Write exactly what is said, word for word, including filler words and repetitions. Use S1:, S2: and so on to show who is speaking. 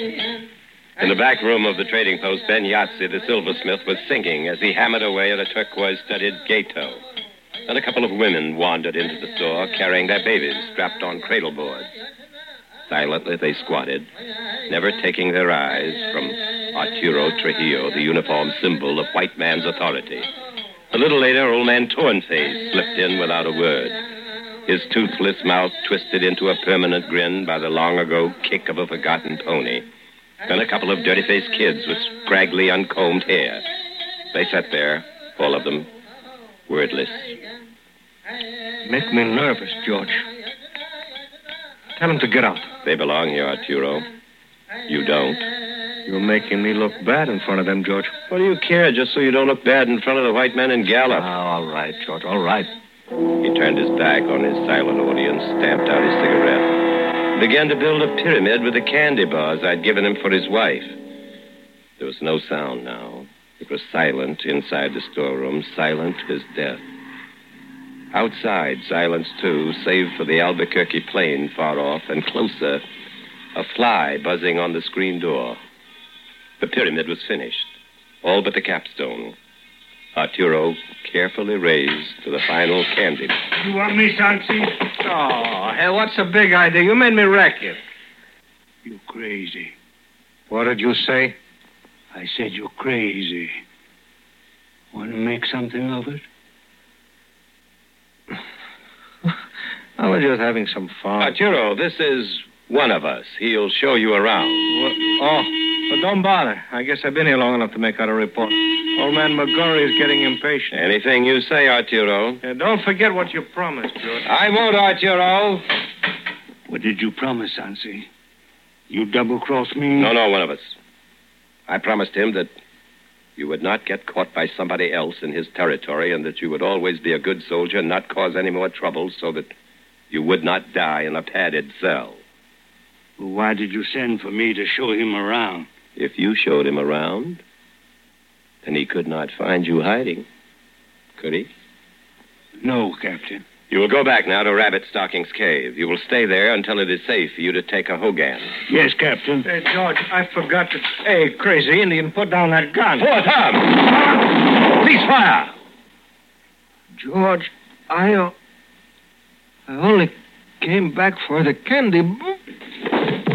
S1: In the back room of the trading post, Ben Yahtzee, the silversmith, was singing as he hammered away at a turquoise-studded gateau. And a couple of women wandered into the store carrying their babies strapped on cradle boards. Silently they squatted, never taking their eyes from Arturo Trujillo, the uniform symbol of white man's authority. A little later, old man Tornface slipped in without a word, his toothless mouth twisted into a permanent grin by the long-ago kick of a forgotten pony. Then a couple of dirty-faced kids with scraggly, uncombed hair. They sat there, all of them, wordless.
S2: Make me nervous, George. Tell them to get out.
S1: They belong here, Arturo. You don't.
S2: You're making me look bad in front of them, George.
S1: What do you care, just so you don't look bad in front of the white men in Gallup?
S2: Oh, all right, George, all right.
S1: He turned his back on his silent audience, stamped out his cigarette, began to build a pyramid with the candy bars I'd given him for his wife. There was no sound now. It was silent inside the storeroom, silent as death. Outside, silence, too, save for the Albuquerque plane far off, and closer, a fly buzzing on the screen door. The pyramid was finished, all but the capstone. Arturo carefully raised to the final candy.
S3: You want me, Sansi?
S2: Oh, hey, what's the big idea? You made me wreck it.
S3: You're crazy.
S2: What did you say?
S3: I said you're crazy. Want to make something of it?
S2: I was just having some fun.
S1: Arturo, this is one of us. He'll show you around.
S2: What? Oh, but don't bother. I guess I've been here long enough to make out a report. Old man McGurry is getting impatient.
S1: Anything you say, Arturo.
S2: Yeah, don't forget what you promised, George.
S1: I won't, Arturo.
S3: What did you promise, Sansi? You double-crossed me?
S1: No, no, one of us. I promised him that you would not get caught by somebody else in his territory and that you would always be a good soldier and not cause any more trouble so that you would not die in a padded cell.
S3: Well, why did you send for me to show him around?
S1: If you showed him around, then he could not find you hiding. Could he?
S3: No, Captain.
S1: You will go back now to Rabbit Stocking's cave. You will stay there until it is safe for you to take a Hogan.
S3: Yes, Captain.
S2: Hey, George, I forgot to... Hey, crazy Indian, put down that gun.
S1: Pull it, Tom! Cease fire!
S2: George, I... Uh, I only came back for the candy.